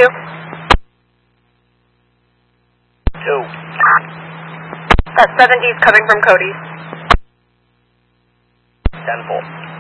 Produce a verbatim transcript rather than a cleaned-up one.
two. Two. That's seven D's coming from Cody's. Ten four.